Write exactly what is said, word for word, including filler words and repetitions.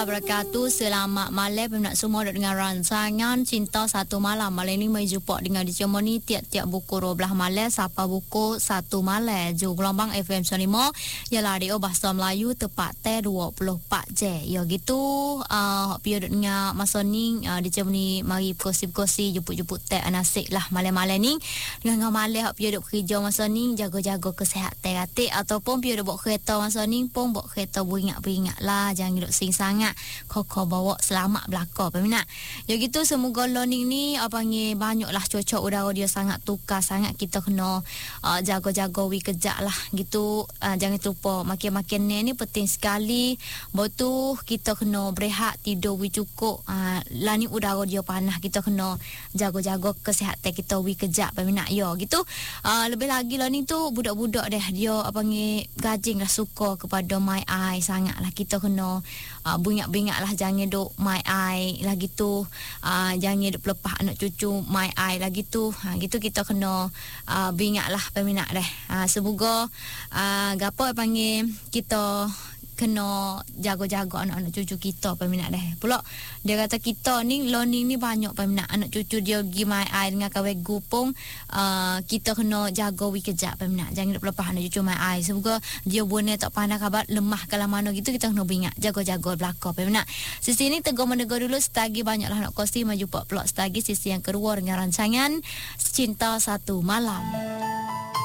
Wabarakatuh. Selamat malam peminat semua dengan rancangan Cinta Satu Malam. Malam ini mai jumpa dengan di Cemoni tiap-tiap buku dua belas malam sampai buku satu malam. Ju gelombang F M sembilan puluh lima ialah radio bahasa Melayu tepat teh dua puluh empat jam. Ya gitu uh, period dengan masa ni uh, di Cemoni mari kosi-kosi jemput-jemput teh anasik lah malam-malam ni. Dengan malam hak period kerja masa ni jaga-jaga kesihatan hati ataupun period buat kereta masa ni pun buat kereta beringat-beringat lah, jangan duduk sing sangat. Koko bawa selamat belaka peminat. Ya gitu semoga learning ni apa panggil banyaklah cuaca udara dia sangat tukar sangat, kita kena uh, jaga-jaga wi kejap lah gitu. Uh, jangan terlupa makin-makin ni ni penting sekali. Betul kita kena berehat, tidur wi cukup. Uh, lah ni udara dia panas, kita kena jaga-jaga kesihatan kita wi kejap peminat. Ya gitu. Uh, lebih lagi learning tu budak-budak deh dia apa panggil gajing lah suka kepada my eye sangat lah, kita kena uh, beringat-beringat lah, jangan duk my eye lagi tu, uh, jangan duk pelepah anak cucu my eye lagi tu. Ha, gitu kita kena uh, beringat lah peminat deh. Uh, semoga uh, gapo panggil kita kena jaga-jaga anak-anak cucu kita peminat dah. Pula dia kata kita ni learning ni banyak peminat, anak cucu dia pergi my eye dengan kawan gupung, uh, kita kena jaga wi kejap peminat, jangan lepas anak cucu my eye. Semoga dia boneh tak pandai kabar lemah kalau mana gitu, kita kena beringat jaga-jaga belaka peminat. Sisi ni tegur menegur dulu, setagi banyaklah nak kosti maju pak pelak setagi sisi yang kedua dengan rancangan Cinta Satu Malam.